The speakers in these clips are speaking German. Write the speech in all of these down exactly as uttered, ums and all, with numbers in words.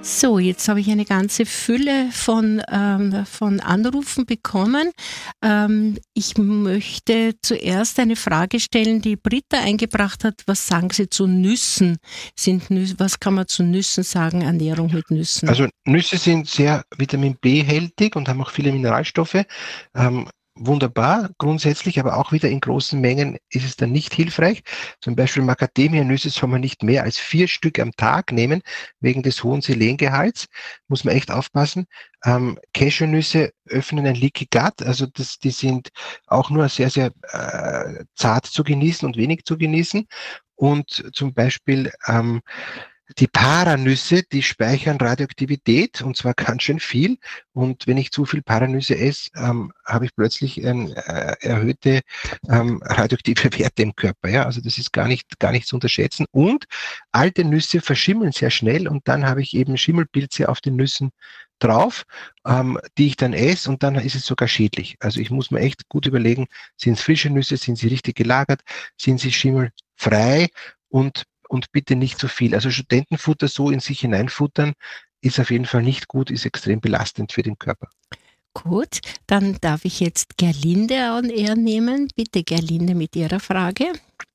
So, jetzt habe ich eine ganze Fülle von, ähm, von Anrufen bekommen. Ähm, ich möchte zuerst eine Frage stellen, die Britta eingebracht hat. Was sagen Sie zu Nüssen? Sind Nüsse, was kann man zu Nüssen sagen, Ernährung mit Nüssen? Also Nüsse sind sehr Vitamin B-hältig und haben auch viele Mineralstoffe. Ähm, wunderbar grundsätzlich, aber auch wieder in großen Mengen ist es dann nicht hilfreich. Zum Beispiel Macadamia-Nüsse soll man nicht mehr als vier Stück am Tag nehmen, wegen des hohen Selengehalts. Muss man echt aufpassen. Ähm, Cashewnüsse öffnen ein Leaky Gut, also das, die sind auch nur sehr, sehr äh, zart zu genießen und wenig zu genießen. Und zum Beispiel ähm, die Paranüsse, die speichern Radioaktivität und zwar ganz schön viel. Und wenn ich zu viel Paranüsse esse, ähm, habe ich plötzlich ähm, äh, erhöhte ähm, radioaktive Werte im Körper. Ja, also das ist gar nicht, gar nicht zu unterschätzen. Und alte Nüsse verschimmeln sehr schnell und dann habe ich eben Schimmelpilze auf den Nüssen drauf, ähm, die ich dann esse und dann ist es sogar schädlich. Also ich muss mir echt gut überlegen, sind es frische Nüsse, sind sie richtig gelagert, sind sie schimmelfrei und und bitte nicht zu viel. Also Studentenfutter so in sich hineinfuttern ist auf jeden Fall nicht gut, ist extrem belastend für den Körper. Gut, dann darf ich jetzt Gerlinde on Air nehmen. Bitte Gerlinde mit Ihrer Frage.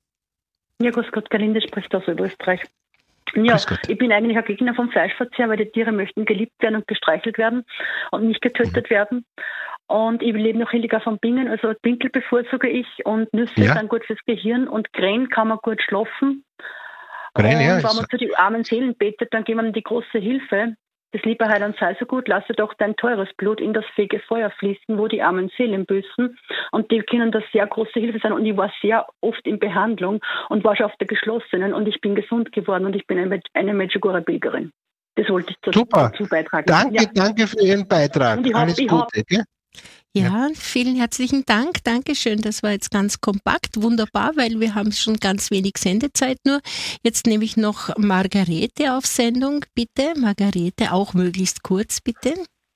Ja, grüß Gott, Gerlinde spricht aus Österreich. Ja, ich bin eigentlich ein Gegner vom Fleischverzehr, weil die Tiere möchten geliebt werden und gestreichelt werden und nicht getötet mhm. werden. Und ich lebe noch illegal von Bingen, also Dinkel bevorzuge ich und Nüsse ja. sind gut fürs Gehirn und Krähen kann man gut schlafen. Rein, ja, und wenn man zu den armen Seelen betet, dann geben wir die große Hilfe. Das lieber Heil und sei so gut, lasse doch dein teures Blut in das fege Feuer fließen, wo die armen Seelen büßen. Und die können das sehr große Hilfe sein. Und ich war sehr oft in Behandlung und war schon auf der geschlossenen und ich bin gesund geworden und ich bin eine, eine Medjugorje-Pilgerin. Das wollte ich dazu, dazu beitragen. Danke, ja. danke für Ihren Beitrag. Und ich Alles hab, Gute. Ich gell? Ja, vielen herzlichen Dank. Dankeschön. Das war jetzt ganz kompakt. Wunderbar, weil wir haben schon ganz wenig Sendezeit nur. Jetzt nehme ich noch Margarete auf Sendung. Bitte, Margarete, auch möglichst kurz, bitte.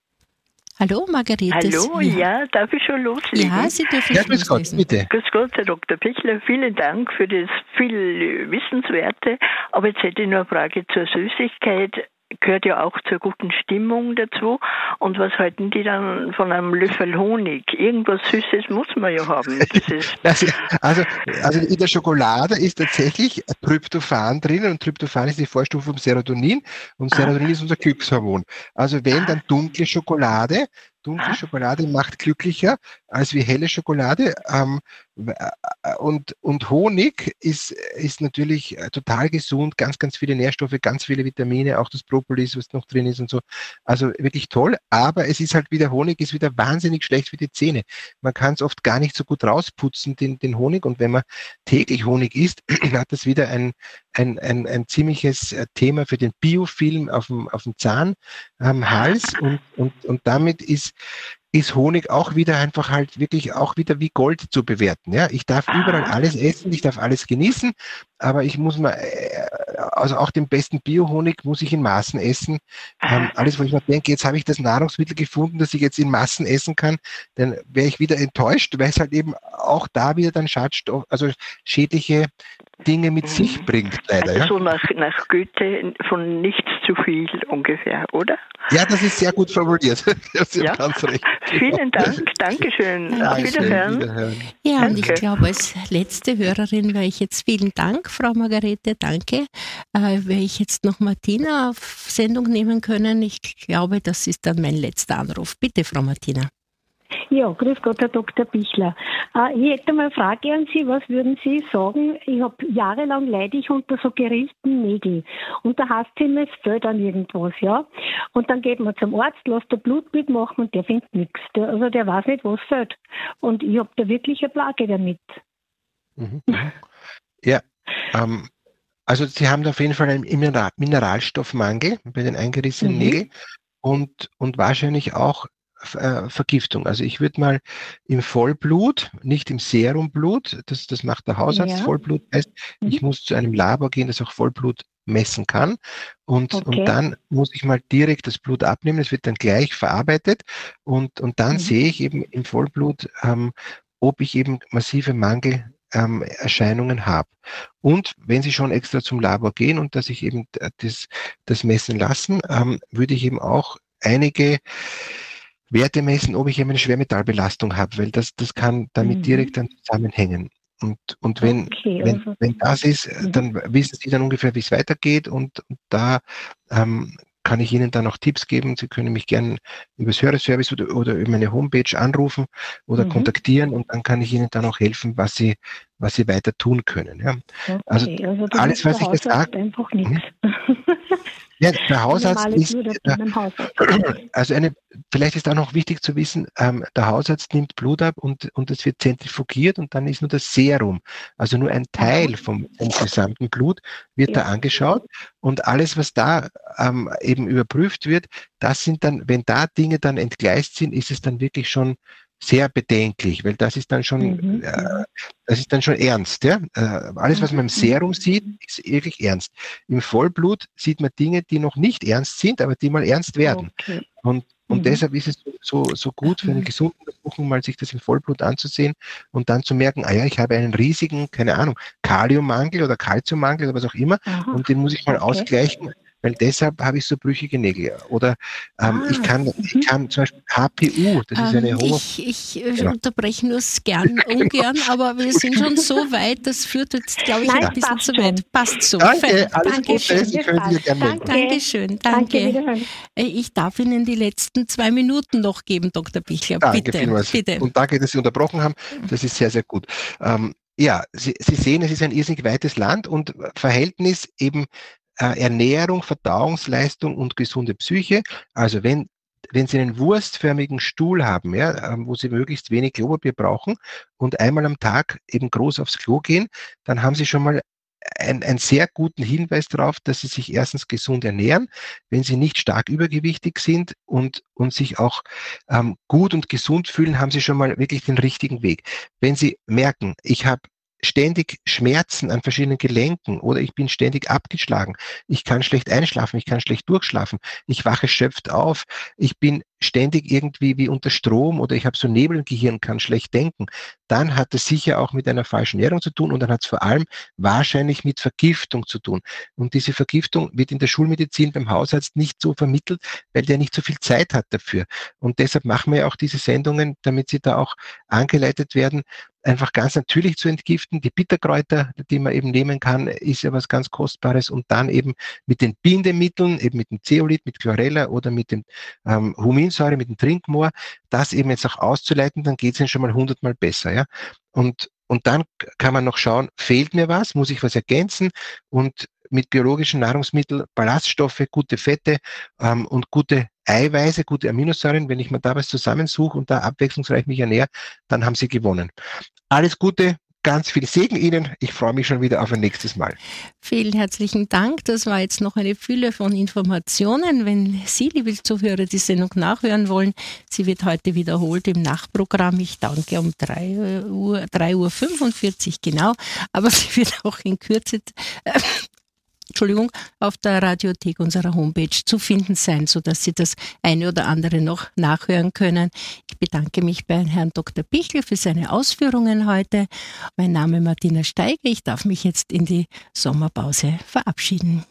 Hallo, Margarete. Hallo, ja, ja darf ich schon loslegen? Ja, Sie dürfen ja, grüß Gott, bitte. Grüß Gott, Herr Doktor Pichler. Vielen Dank für das viel Wissenswerte. Aber jetzt hätte ich noch eine Frage zur Süßigkeit. Gehört ja auch zur guten Stimmung dazu. Und was halten die dann von einem Löffel Honig? Irgendwas Süßes muss man ja haben. also, also, also in der Schokolade ist tatsächlich Tryptophan drin und Tryptophan ist die Vorstufe vom Serotonin und Serotonin ah. ist unser Glückshormon. Also wenn, dann dunkle Schokolade. Dunkle ah. Schokolade macht glücklicher als wie helle Schokolade. Ähm, und, und Honig ist, ist natürlich total gesund, ganz, ganz viele Nährstoffe, ganz viele Vitamine, auch das Propolis, was noch drin ist und so. Also wirklich toll, aber es ist halt wieder, Honig ist wieder wahnsinnig schlecht für die Zähne. Man kann es oft gar nicht so gut rausputzen, den, den Honig. Und wenn man täglich Honig isst, hat das wieder ein, ein, ein, ein ziemliches Thema für den Biofilm auf dem, auf dem Zahn, am Hals. Und, und, und damit ist ist Honig auch wieder einfach halt wirklich auch wieder wie Gold zu bewerten. Ja, ich darf überall alles essen, ich darf alles genießen, aber ich muss mal, also auch den besten Bio-Honig muss ich in Maßen essen. Ähm, alles, wo ich mir denke, jetzt habe ich das Nahrungsmittel gefunden, das ich jetzt in Massen essen kann, dann wäre ich wieder enttäuscht, weil es halt eben auch da wieder dann Schadstoff, also schädliche Dinge mit sich bringt, leider. Also ja. so nach, nach Goethe von nichts zu viel ungefähr, oder? Ja, das ist sehr gut formuliert. Sie ja. haben ganz recht. Vielen Dank, Dankeschön. Auf Wiederhören. Wiederhören. Ja, Danke. Und ich glaube, als letzte Hörerin wäre ich jetzt, vielen Dank, Frau Margarete, danke. Äh, wäre ich jetzt noch Martina auf Sendung nehmen können? Ich glaube, das ist dann mein letzter Anruf. Bitte, Frau Martina. Ja, grüß Gott, Herr Doktor Pichler. Äh, ich hätte mal eine Frage an Sie. Was würden Sie sagen? Ich habe jahrelang leide ich unter so gerillten Nägeln. Und da heißt es immer, es fehlt an irgendwas, ja. Und dann geht man zum Arzt, lässt der Blutbild machen und der findet nichts. Der, also der weiß nicht, was fehlt. Und ich habe da wirklich eine Plage damit. Mhm. Ja, ähm, also Sie haben auf jeden Fall einen Mineral Mineralstoffmangel bei den eingerissenen mhm. Nägeln und, und wahrscheinlich auch Vergiftung. Also ich würde mal im Vollblut, nicht im Serumblut, das, das macht der Hausarzt, ja. Vollblut heißt, mhm. ich muss zu einem Labor gehen, das auch Vollblut messen kann und, okay. und dann muss ich mal direkt das Blut abnehmen, es wird dann gleich verarbeitet und, und dann mhm. sehe ich eben im Vollblut, ähm, ob ich eben massive Mangel ähm, Erscheinungen habe. Und wenn Sie schon extra zum Labor gehen und dass ich eben das, das messen lassen, ähm, würde ich eben auch einige Werte messen, ob ich eben eine Schwermetallbelastung habe, weil das, das kann damit Mhm. direkt dann zusammenhängen. Und, und wenn, Okay, wenn, also- wenn das ist, Mhm. dann wissen Sie dann ungefähr, wie es weitergeht, und, und da ähm, kann ich Ihnen dann auch Tipps geben. Sie können mich gerne über das Hörerservice oder, oder über meine Homepage anrufen oder Mhm. kontaktieren, und dann kann ich Ihnen dann auch helfen, was Sie, was Sie weiter tun können. Ja. Also Okay, also das alles, ist was der ich jetzt Hausarzt sage, einfach nichts. ja, der Hausarzt Normale ist, Blutabnahme beim Hausarzt. also eine, vielleicht ist auch noch wichtig zu wissen, ähm, der Hausarzt nimmt Blut ab und, und es wird zentrifugiert, und dann ist nur das Serum, also nur ein Teil vom, vom gesamten Blut wird Ja. da angeschaut, und alles, was da ähm, eben überprüft wird, das sind dann, wenn da Dinge dann entgleist sind, ist es dann wirklich schon sehr bedenklich, weil das ist dann schon, Mhm. äh, das ist dann schon ernst. Ja? Äh, alles, was man im Serum sieht, ist wirklich ernst. Im Vollblut sieht man Dinge, die noch nicht ernst sind, aber die mal ernst werden. Okay. Und, und Mhm. deshalb ist es so, so gut für eine gesunde Untersuchung, mal sich das im Vollblut anzusehen und dann zu merken, ah ja, ich habe einen riesigen, keine Ahnung, Kaliummangel oder Kalziummangel oder was auch immer, Aha. und den muss ich mal Okay. ausgleichen, weil deshalb habe ich so brüchige Nägel. Oder ähm, Ah, ich kann, ich kann zum Beispiel H P U, das ist eine Ähm, Homo... ich ich äh, Genau. unterbreche nur gern, ungern, aber wir sind schon so weit, das führt jetzt, glaube ich, Nein, ein bisschen passt zu schon. weit. Passt so. Danke, Fein. alles Dankeschön. Gute, Sie können sich ja gerne melden. Danke. Dankeschön, Danke, danke. wiederhören. Äh, Ich darf Ihnen die letzten zwei Minuten noch geben, Doktor Bichler. Danke Bitte, vielmals. bitte. Und danke, dass Sie unterbrochen haben. Das ist sehr, sehr gut. Ähm, ja, Sie, Sie sehen, es ist ein irrsinnig weites Land, und Verhältnis eben äh, Ernährung, Verdauungsleistung und gesunde Psyche. Also wenn wenn Sie einen wurstförmigen Stuhl haben, ja, ähm, wo Sie möglichst wenig Klopapier brauchen und einmal am Tag eben groß aufs Klo gehen, dann haben Sie schon mal ein, einen sehr guten Hinweis darauf, dass Sie sich erstens gesund ernähren, wenn Sie nicht stark übergewichtig sind und, und sich auch ähm, gut und gesund fühlen, haben Sie schon mal wirklich den richtigen Weg. Wenn Sie merken, ich habe ständig Schmerzen an verschiedenen Gelenken oder ich bin ständig abgeschlagen, ich kann schlecht einschlafen, ich kann schlecht durchschlafen, ich wache erschöpft auf, ich bin ständig irgendwie wie unter Strom oder ich habe so Nebel im Gehirn, kann schlecht denken, dann hat es sicher auch mit einer falschen Ernährung zu tun, und dann hat es vor allem wahrscheinlich mit Vergiftung zu tun. Und diese Vergiftung wird in der Schulmedizin beim Hausarzt nicht so vermittelt, weil der nicht so viel Zeit hat dafür. Und deshalb machen wir ja auch diese Sendungen, damit sie da auch angeleitet werden, einfach ganz natürlich zu entgiften. Die Bitterkräuter, die man eben nehmen kann, ist ja was ganz Kostbares, und dann eben mit den Bindemitteln, eben mit dem Zeolit, mit Chlorella oder mit dem ähm, Huminsäure, mit dem Trinkmoor, das eben jetzt auch auszuleiten, dann geht es ihnen schon mal hundertmal besser. Ja? Und, und dann kann man noch schauen, fehlt mir was, muss ich was ergänzen, und mit biologischen Nahrungsmitteln, Ballaststoffe, gute Fette ähm, und gute Eiweiße, gute Aminosäuren, wenn ich mir da was zusammensuche und da abwechslungsreich mich ernähre, dann haben Sie gewonnen. Alles Gute, ganz viel Segen Ihnen. Ich freue mich schon wieder auf ein nächstes Mal. Vielen herzlichen Dank. Das war jetzt noch eine Fülle von Informationen. Wenn Sie, liebe Zuhörer, die Sendung nachhören wollen, sie wird heute wiederholt im Nachprogramm. Ich danke um drei Uhr, drei Uhr fünfundvierzig genau, aber sie wird auch in Kürze äh, Entschuldigung, auf der Radiothek unserer Homepage zu finden sein, sodass Sie das eine oder andere noch nachhören können. Ich bedanke mich bei Herrn Doktor Bichler für seine Ausführungen heute. Mein Name ist Martina Steiger. Ich darf mich jetzt in die Sommerpause verabschieden.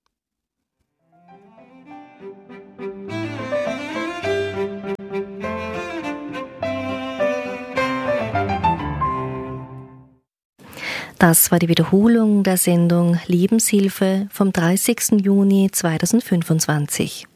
Das war die Wiederholung der Sendung Lebenshilfe vom dreißigsten Juni zweitausendfünfundzwanzig.